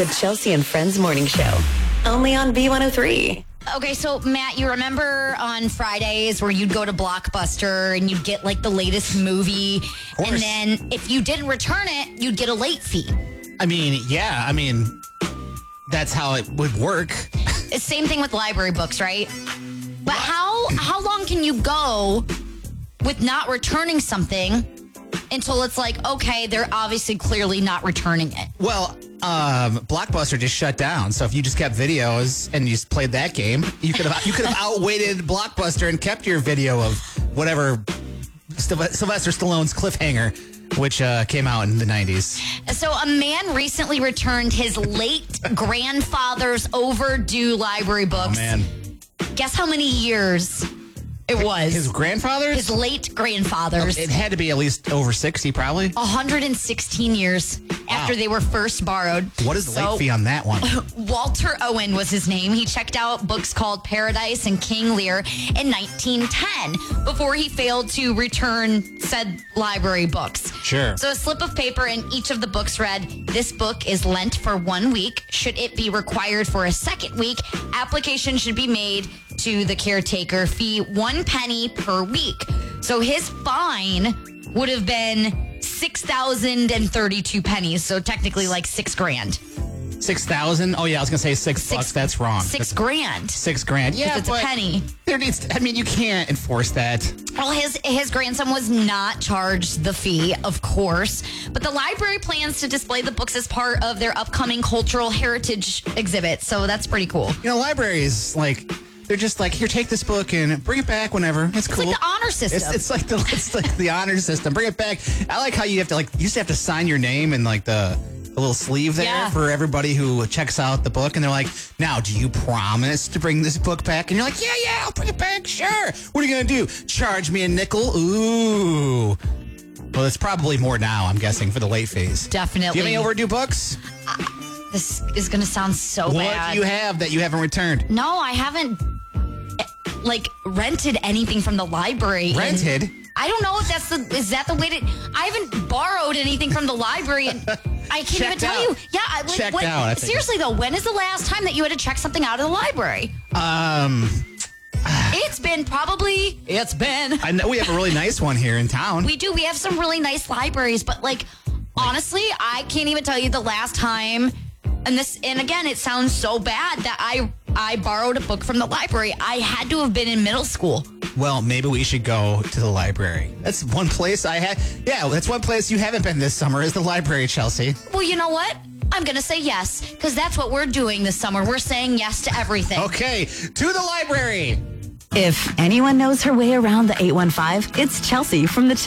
The Chelsea and Friends Morning Show. Only on B103. Okay, so Matt, you remember on Fridays where you'd go to Blockbuster and you'd get like the latest movie, and then if you didn't return it, you'd get a late fee. That's how it would work. It's same thing with library books, right? But how long can you go with not returning something until it's like, okay, they're obviously clearly not returning it? Well, Blockbuster just shut down. So if you just kept videos and you just played that game, you could have outwaited Blockbuster and kept your video of whatever Sylvester Stallone's Cliffhanger, which came out in the 90s. So a man recently returned his late grandfather's overdue library books. Oh, man. Guess how many years it was? His grandfather's? His late grandfather's. It had to be at least over 60, probably. 116 years after they were first borrowed. What is the late fee on that one? Walter Owen was his name. He checked out books called Paradise and King Lear in 1910 before he failed to return said library books. Sure. So a slip of paper in each of the books read, "This book is lent for 1 week. Should it be required for a second week, application should be made to the caretaker. Fee 1 penny per week." So his fine would have been 6,032 pennies. So technically like $6,000. 6,000? Oh, yeah, I was going to say $6. That's wrong. $6,000. $6,000. Yeah, it's a penny. You can't enforce that. Well, his grandson was not charged the fee, of course, but the library plans to display the books as part of their upcoming cultural heritage exhibit. So that's pretty cool. Libraries, they're just like, here, take this book and bring it back whenever. It's cool. It's like the honor system. It's like the honor system. Bring it back. I like how you have to you used to have to sign your name in the little sleeve there for everybody who checks out the book, and they're like, now, do you promise to bring this book back? And you're like, yeah, I'll bring it back, sure. What are you going to do? Charge me a nickel? Ooh. Well, it's probably more now, I'm guessing, for the late fees. Definitely. Do you have any overdue books? This is going to sound so bad. What do you have that you haven't returned? No, I haven't, rented anything from the library. Rented? I don't know if is that the way to... I haven't borrowed anything from the library, and I can't even tell you. Yeah, Checked out, I think. Seriously, though, when is the last time that you had to check something out of the library? It's been. I know we have a really nice one here in town. We do. We have some really nice libraries, but honestly, I can't even tell you the last time. And again, it sounds so bad that I borrowed a book from the library. I had to have been in middle school. Well, maybe we should go to the library. That's one place that's one place you haven't been this summer is the library, Chelsea. Well, you know what? I'm going to say yes, because that's what we're doing this summer. We're saying yes to everything. Okay, to the library. If anyone knows her way around the 815, it's Chelsea from the